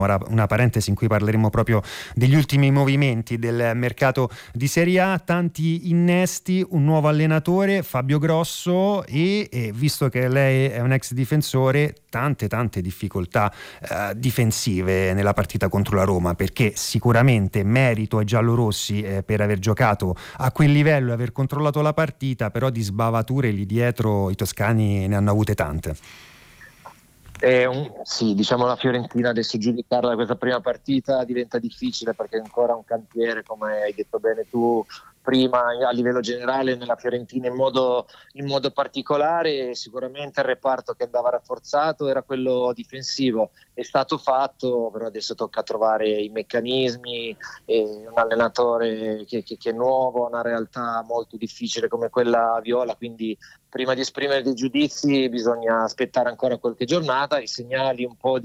Ora una parentesi in cui parleremo proprio degli ultimi movimenti del mercato di Serie A, tanti innesti, un nuovo allenatore, Fabio Grosso, e visto che lei è un ex difensore, tante difficoltà difensive nella partita contro la Roma, perché sicuramente merito ai giallorossi per aver giocato a quel livello e aver controllato la partita, però di sbavature lì dietro i toscani ne hanno avute tante. Sì, diciamo la Fiorentina adesso giudicarla da questa prima partita diventa difficile perché è ancora un cantiere, come hai detto bene tu prima, a livello generale nella Fiorentina in modo particolare. Sicuramente il reparto che andava rafforzato era quello difensivo, è stato fatto, però adesso tocca trovare i meccanismi, un allenatore che è nuovo, una realtà molto difficile come quella viola, quindi prima di esprimere dei giudizi bisogna aspettare ancora qualche giornata. I segnali un po'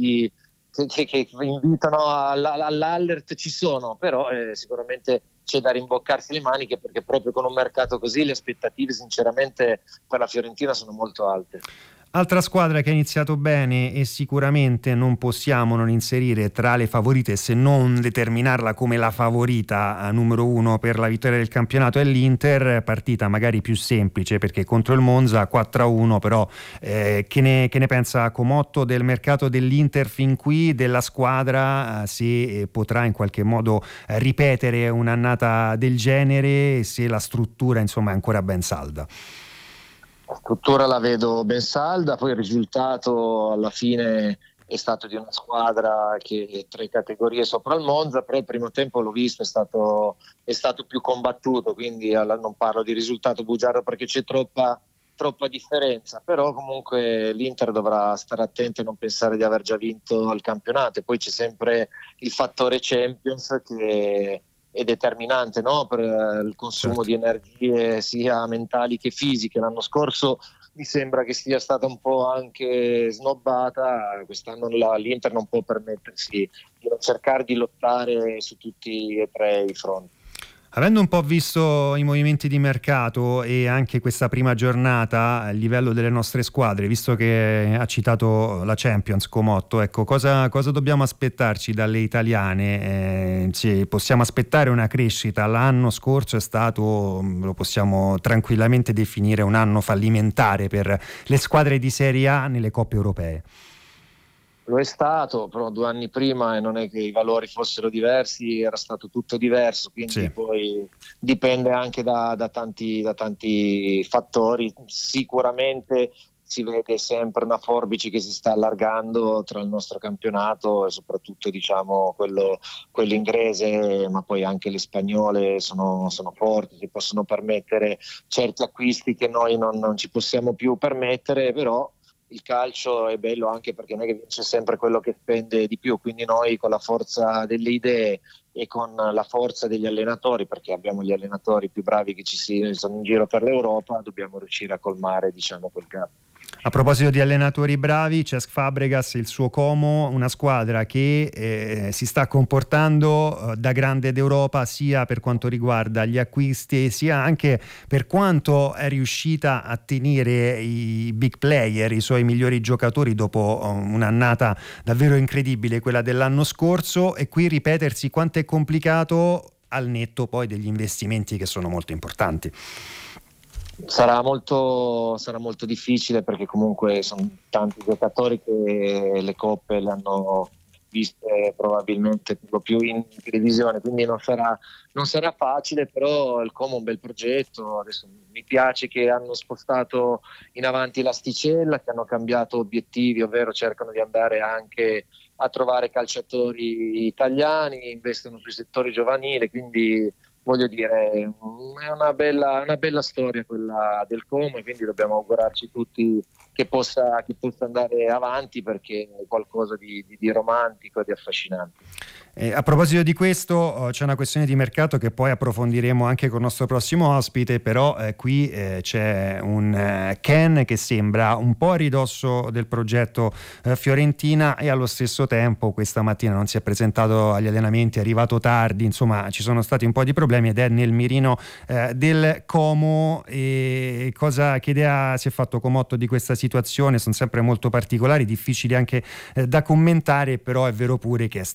che invitano all'alert ci sono, però sicuramente c'è da rimboccarsi le maniche, perché proprio con un mercato così le aspettative sinceramente per la Fiorentina sono molto alte. Altra squadra che ha iniziato bene e sicuramente non possiamo non inserire tra le favorite, se non determinarla come la favorita numero uno per la vittoria del campionato, è l'Inter. Partita magari più semplice perché contro il Monza 4-1, però che ne pensa Comotto del mercato dell'Inter fin qui, della squadra, se potrà in qualche modo ripetere un'annata del genere, se la struttura insomma è ancora ben salda? La struttura la vedo ben salda, poi il risultato alla fine è stato di una squadra che è 3 categorie sopra il Monza, però il primo tempo l'ho visto, è stato più combattuto, quindi non parlo di risultato bugiardo perché c'è troppa differenza, però comunque l'Inter dovrà stare attento e non pensare di aver già vinto il campionato. E poi c'è sempre il fattore Champions che è determinante, no? Per il consumo di energie sia mentali che fisiche. L'anno scorso mi sembra che sia stata un po' anche snobbata, quest'anno l'Inter non può permettersi di non cercare di lottare su tutti e 3 i fronti. Avendo un po' visto i movimenti di mercato e anche questa prima giornata a livello delle nostre squadre, visto che ha citato la Champions Comotto, ecco, cosa dobbiamo aspettarci dalle italiane? Possiamo aspettare una crescita? L'anno scorso è stato, lo possiamo tranquillamente definire, un anno fallimentare per le squadre di Serie A nelle coppe europee. Lo è stato, però 2 anni prima, e non è che i valori fossero diversi, era stato tutto diverso, quindi sì. Poi dipende anche da tanti fattori. Sicuramente si vede sempre una forbice che si sta allargando tra il nostro campionato e soprattutto diciamo quello inglese, ma poi anche le spagnole sono forti, si possono permettere certi acquisti che noi non ci possiamo più permettere, però il calcio è bello anche perché non è che vince sempre quello che spende di più, quindi noi con la forza delle idee e con la forza degli allenatori, perché abbiamo gli allenatori più bravi che ci sono in giro per l'Europa, dobbiamo riuscire a colmare diciamo quel gap. A proposito di allenatori bravi, Cesc Fabregas e il suo Como, una squadra che si sta comportando da grande d'Europa sia per quanto riguarda gli acquisti sia anche per quanto è riuscita a tenere i big player, i suoi migliori giocatori dopo un'annata davvero incredibile, quella dell'anno scorso, e qui ripetersi quanto è complicato al netto poi degli investimenti che sono molto importanti. Sarà molto difficile perché comunque sono tanti giocatori che le coppe le hanno viste probabilmente più in televisione, quindi non sarà facile, però il Como è un bel progetto. Adesso mi piace che hanno spostato in avanti l'asticella, che hanno cambiato obiettivi, ovvero cercano di andare anche a trovare calciatori italiani, investono sui settori giovanili, quindi voglio dire, è una bella storia quella del Como, e quindi dobbiamo augurarci tutti che possa andare avanti, perché è qualcosa di romantico e di affascinante. A proposito di questo, c'è una questione di mercato che poi approfondiremo anche con il nostro prossimo ospite, però qui c'è un Ken che sembra un po' a ridosso del progetto Fiorentina, e allo stesso tempo questa mattina non si è presentato agli allenamenti, è arrivato tardi, insomma ci sono stati un po' di problemi ed è nel mirino del Como. E che idea si è fatto Comotto di questa situazione? situazione sono sempre molto particolari, difficili anche da commentare, però è vero pure che